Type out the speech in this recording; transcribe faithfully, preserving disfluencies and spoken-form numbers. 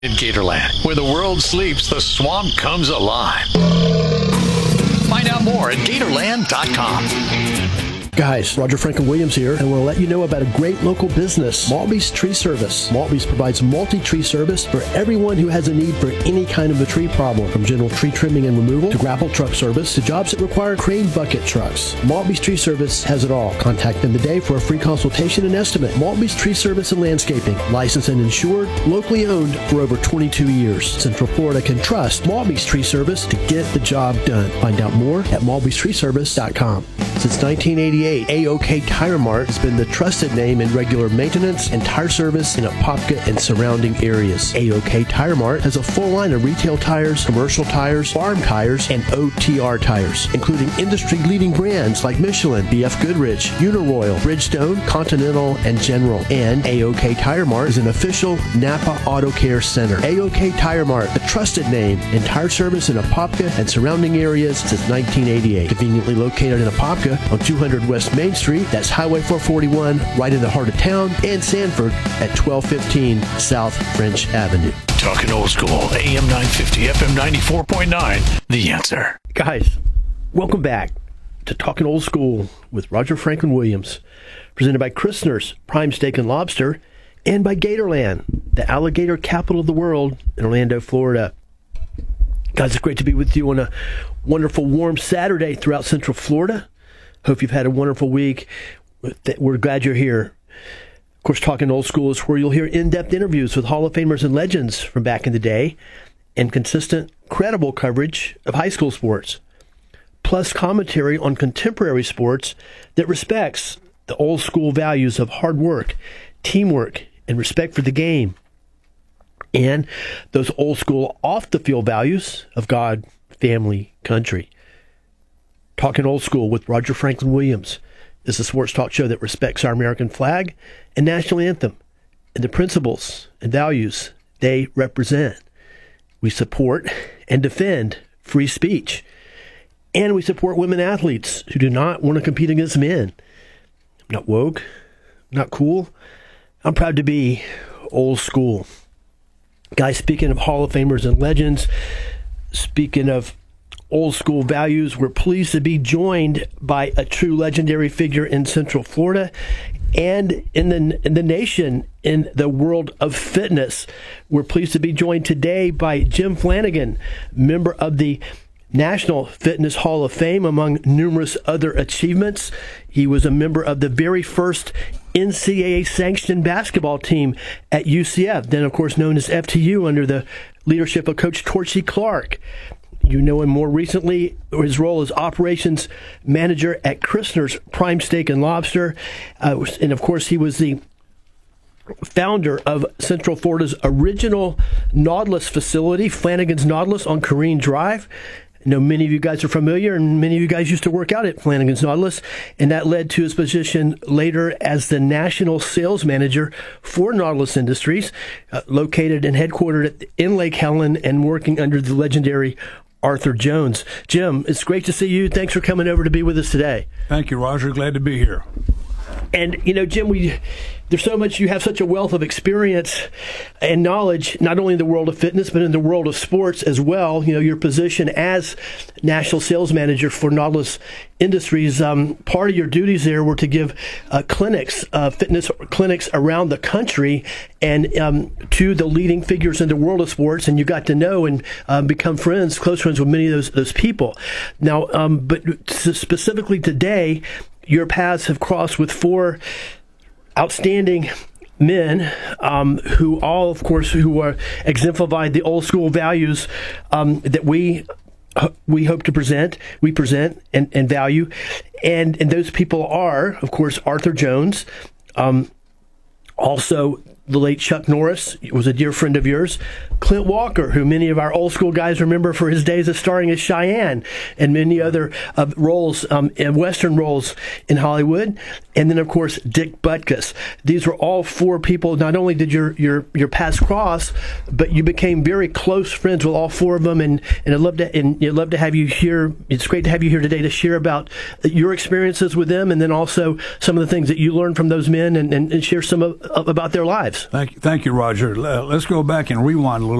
In Gatorland, where the world sleeps, the swamp comes alive. Find out more at Gatorland dot com. Guys, Roger Franklin Williams here, and we'll let you know about a great local business, Maltby's Tree Service. Maltby's provides multi-tree service for everyone who has a need for any kind of a tree problem, from general tree trimming and removal to grapple truck service to jobs that require crane bucket trucks. Maltby's Tree Service has it all. Contact them today for a free consultation and estimate. Maltby's Tree Service and Landscaping, licensed and insured, locally owned for over twenty-two years. Central Florida can trust Maltby's Tree Service to get the job done. Find out more at Maltby's Tree Service dot com. Since nineteen eighty-eight, A O K Tire Mart has been the trusted name in regular maintenance and tire service in Apopka and surrounding areas. A O K Tire Mart has a full line of retail tires, commercial tires, farm tires, and O T R tires, including industry-leading brands like Michelin, B F Goodrich, Uniroyal, Bridgestone, Continental, and General. And A O K Tire Mart is an official Napa Auto Care Center. A O K Tire Mart, a trusted name in tire service in Apopka and surrounding areas since nineteen eighty-eight. Conveniently located in Apopka on two hundred West Main Street, that's Highway four forty-one, right in the heart of town, and Sanford at twelve fifteen South French Avenue. Talking old school, A M nine fifty, F M ninety-four point nine, The Answer. Guys, welcome back to Talking Old School with Roger Franklin Williams, presented by Christner's Prime Steak and Lobster, and by Gatorland, the alligator capital of the world in Orlando, Florida. Guys, it's great to be with you on a wonderful, warm Saturday throughout Central Florida. Hope you've had a wonderful week. We're glad you're here. Of course, Talking Old School is where you'll hear in-depth interviews with Hall of Famers and legends from back in the day and consistent, credible coverage of high school sports, plus commentary on contemporary sports that respects the old school values of hard work, teamwork, and respect for the game, and those old school off-the-field values of God, family, country. Talking Old School with Roger Franklin Williams is a sports talk show that respects our American flag and national anthem and the principles and values they represent. We support and defend free speech, and we support women athletes who do not want to compete against men. I'm not woke, not cool. I'm proud to be old school. Guys, speaking of Hall of Famers and legends, speaking of old school values, we're pleased to be joined by a true legendary figure in Central Florida and in the in the nation, in the world of fitness. We're pleased to be joined today by Jim Flanagan, member of the National Fitness Hall of Fame, among numerous other achievements. He was a member of the very first N C double A sanctioned basketball team at U C F, then of course known as F T U under the leadership of Coach Torchy Clark. You know him more recently, his role as operations manager at Christner's Prime Steak and Lobster. Uh, and of course, he was the founder of Central Florida's original Nautilus facility, Flanagan's Nautilus on Careen Drive. I know many of you guys are familiar, and many of you guys used to work out at Flanagan's Nautilus, and that led to his position later as the national sales manager for Nautilus Industries, uh, located and headquartered at, in Lake Helen and working under the legendary Arthur Jones. Jim, it's great to see you. Thanks for coming over to be with us today. Thank you, Roger. Glad to be here. And, you know, Jim, we there's so much, you have such a wealth of experience and knowledge, not only in the world of fitness, but in the world of sports as well. You know, your position as national sales manager for Nautilus Industries, um, part of your duties there were to give uh, clinics, uh, fitness clinics around the country, and um, to the leading figures in the world of sports, and you got to know and uh, become friends, close friends with many of those, those people. Now, um, but specifically today, your paths have crossed with four outstanding men um, who all, of course, who are exemplified the old school values um, that we we hope to present, we present and, and value. And, and those people are, of course, Arthur Jones, um, also the late Chuck Norris was a dear friend of yours. Clint Walker, who many of our old school guys remember for his days of starring as Cheyenne and many other uh, roles, um, and Western roles in Hollywood. And then, of course, Dick Butkus. These were all four people. Not only did your your your paths cross, but you became very close friends with all four of them. And, and I'd love to and I'd love to have you here. It's great to have you here today to share about your experiences with them, and then also some of the things that you learned from those men, and, and, and share some of, of, about their lives. Thank you, thank you, Roger. Let's go back and rewind a little.